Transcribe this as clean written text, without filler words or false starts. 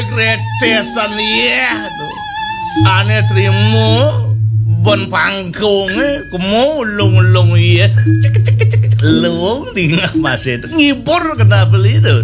Gretesan ya tuh. Ane trimo bon pangkunge kemulung-ulung iya. Cek lung di masih ngibur kena beli tuh.